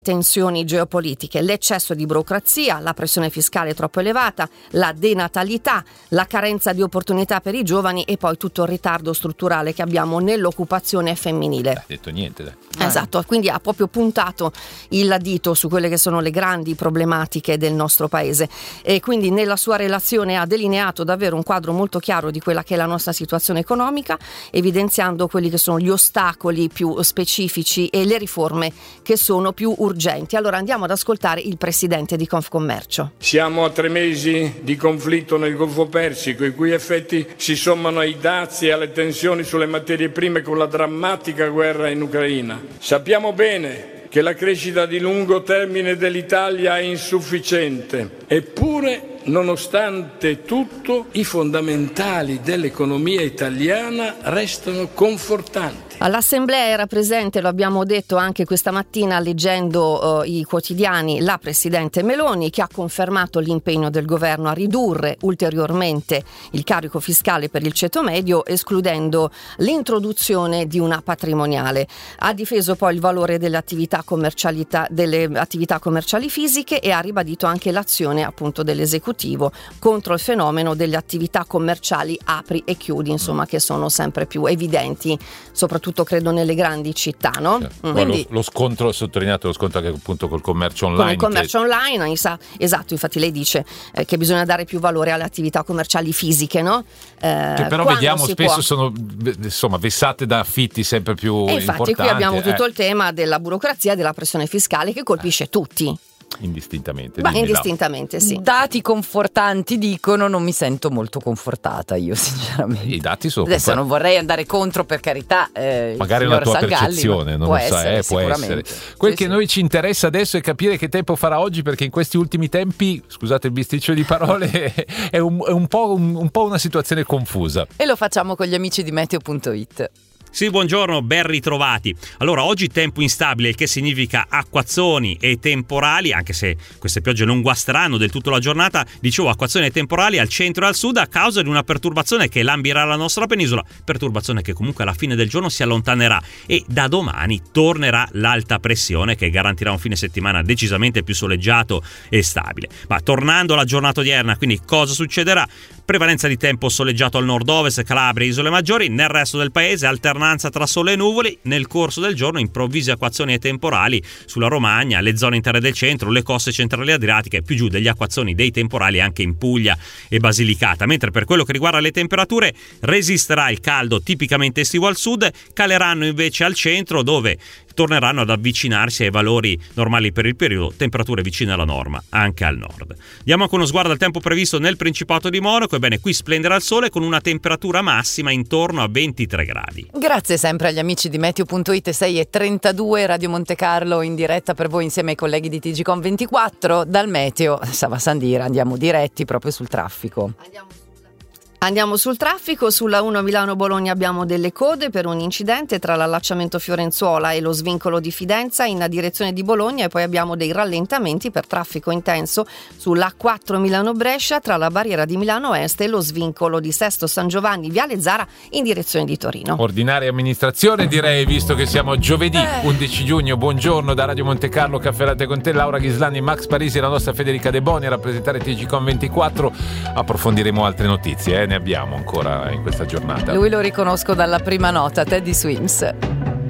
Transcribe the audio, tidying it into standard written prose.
tensioni geopolitiche, l'eccesso di burocrazia, la pressione fiscale troppo elevata, la denatalità, la carenza di opportunità per i giovani e poi tutto il ritardo strutturale che abbiamo nell'occupazione femminile. Detto niente, dai. Esatto, quindi ha proprio puntato il dito su quelle che sono le grandi problematiche del nostro paese e quindi nella sua relazione ha delineato davvero un quadro molto chiaro di quella che è la nostra situazione economica, evidenziando quelli che sono gli ostacoli più specifici e le riforme che sono più urgenti. Allora andiamo ad ascoltare il presidente di Confcommercio. Siamo a 3 mesi di conflitto nel Golfo Persico, i cui effetti si sommano ai dazi e alle tensioni sulle materie prime con la drammatica guerra in Ucraina. Sappiamo bene che la crescita di lungo termine dell'Italia è insufficiente, eppure, nonostante tutto, i fondamentali dell'economia italiana restano confortanti. All'Assemblea era presente, lo abbiamo detto anche questa mattina leggendo i quotidiani, la Presidente Meloni, che ha confermato l'impegno del governo a ridurre ulteriormente il carico fiscale per il ceto medio, escludendo l'introduzione di una patrimoniale. Ha difeso poi il valore delle attività commerciali fisiche e ha ribadito anche l'azione appunto dell'esecutivo contro il fenomeno delle attività commerciali apri e chiudi, insomma, che sono sempre più evidenti, soprattutto credo nelle grandi città, no? Certo. Quindi Lo scontro, sottolineato lo scontro anche appunto col commercio online. Con il commercio online, esatto, infatti lei dice che bisogna dare più valore alle attività commerciali fisiche, no? Che però vediamo spesso sono insomma vessate da affitti sempre più importanti. Infatti qui abbiamo tutto il tema della burocrazia e della pressione fiscale che colpisce tutti. Indistintamente. Indistintamente, sì. Dati confortanti dicono, non mi sento molto confortata io sinceramente. I dati sono adesso non vorrei andare contro, per carità, magari è una tua Sangalli, percezione, non può lo sai, può essere. Quel che noi ci interessa adesso è capire che tempo farà oggi, perché in questi ultimi tempi, scusate il bisticcio di parole, è un po' una situazione confusa. E lo facciamo con gli amici di Meteo.it. Sì, buongiorno, ben ritrovati. Allora, oggi tempo instabile, il che significa acquazzoni e temporali, anche se queste piogge non guasteranno del tutto la giornata. Dicevo, acquazzoni e temporali al centro e al sud a causa di una perturbazione che lambirà la nostra penisola, perturbazione che comunque alla fine del giorno si allontanerà e da domani tornerà l'alta pressione che garantirà un fine settimana decisamente più soleggiato e stabile. Ma tornando alla giornata odierna, quindi cosa succederà? Prevalenza di tempo soleggiato al nord-ovest, Calabria e isole maggiori, nel resto del paese alternanza tra sole e nuvoli, nel corso del giorno improvvise acquazzoni e temporali sulla Romagna, le zone interne del centro, le coste centrali adriatiche, più giù degli acquazzoni dei temporali anche in Puglia e Basilicata, mentre per quello che riguarda le temperature resisterà il caldo tipicamente estivo al sud, caleranno invece al centro dove torneranno ad avvicinarsi ai valori normali per il periodo, temperature vicine alla norma anche al nord. Diamo anche uno sguardo al tempo previsto nel Principato di Monaco. Ebbene, qui splenderà il sole con una temperatura massima intorno a 23 gradi. Grazie sempre agli amici di Meteo.it. 6:32 Radio Monte Carlo in diretta per voi insieme ai colleghi di TGCOM 24 dal Meteo Sava Sandira. Andiamo diretti proprio sul traffico. Andiamo sul traffico. Sulla 1 Milano-Bologna abbiamo delle code per un incidente tra l'allacciamento Fiorenzuola e lo svincolo di Fidenza in direzione di Bologna, e poi abbiamo dei rallentamenti per traffico intenso sulla 4 Milano-Brescia tra la barriera di Milano Est e lo svincolo di Sesto San Giovanni Viale Zara in direzione di Torino. Ordinaria amministrazione, direi, visto che siamo giovedì 11 giugno. Buongiorno da Radio Monte Carlo, Caffè Latte con te, Laura Ghislani, Max Parisi e la nostra Federica De Boni a rappresentare TGCOM 24. Approfondiremo altre notizie, ne abbiamo ancora in questa giornata. Lui lo riconosco dalla prima nota, Teddy Swims.